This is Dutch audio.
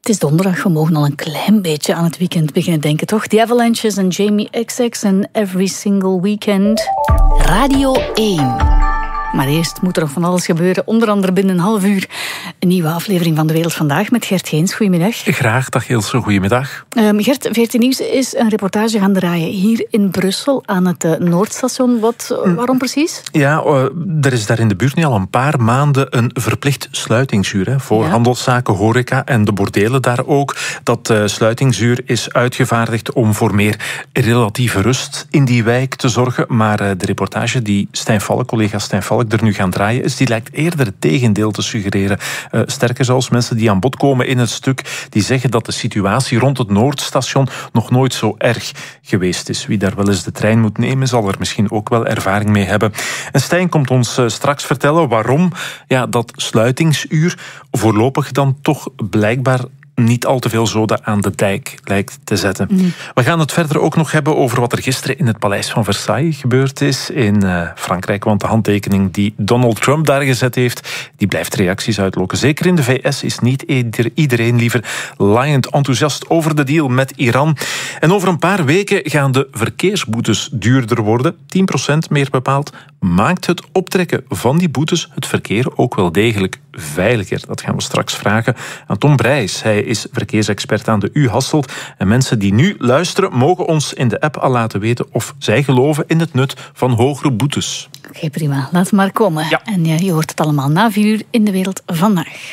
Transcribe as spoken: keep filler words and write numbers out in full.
Het is donderdag, we mogen al een klein beetje aan het weekend beginnen denken, toch? The Avalanches en Jamie X X en Every Single Weekend. Radio één. Maar eerst moet er nog van alles gebeuren, onder andere binnen een half uur. Een nieuwe aflevering van De Wereld Vandaag met Gert Geens. Goedemiddag. Graag, dag Ilse, goedemiddag. Um, Gert, veertien Nieuws is een reportage gaan draaien hier in Brussel aan het uh, Noordstation. Wat, uh, waarom precies? Ja, uh, er is daar in de buurt nu al een paar maanden een verplicht sluitingsuur. Hè, voor ja. handelszaken, horeca en de bordelen daar ook. Dat uh, sluitingsuur is uitgevaardigd om voor meer relatieve rust in die wijk te zorgen. Maar uh, de reportage die Stijn Valk, collega Stijn Valk, er nu gaan draaien is, die lijkt eerder het tegendeel te suggereren. Uh, sterker zelfs, mensen die aan bod komen in het stuk, die zeggen dat de situatie rond het Noordstation nog nooit zo erg geweest is. Wie daar wel eens de trein moet nemen, zal er misschien ook wel ervaring mee hebben. En Stijn komt ons uh, straks vertellen waarom ja, dat sluitingsuur voorlopig dan toch blijkbaar niet al te veel zoden aan de dijk lijkt te zetten. Mm. We gaan het verder ook nog hebben over wat er gisteren in het Paleis van Versailles gebeurd is in uh, Frankrijk. Want de handtekening die Donald Trump daar gezet heeft, die blijft reacties uitlokken. Zeker in de V S is niet iedereen liever laaiend enthousiast over de deal met Iran. En over een paar weken gaan de verkeersboetes duurder worden. tien procent meer bepaald. Maakt het optrekken van die boetes het verkeer ook wel degelijk veiliger? Dat gaan we straks vragen aan Tom Brijs. Hij is verkeersexpert aan de U Hasselt. En mensen die nu luisteren mogen ons in de app al laten weten of zij geloven in het nut van hogere boetes. Oké, okay, prima. Laat maar komen. Ja. En ja, je hoort het allemaal na vier uur in De Wereld Vandaag.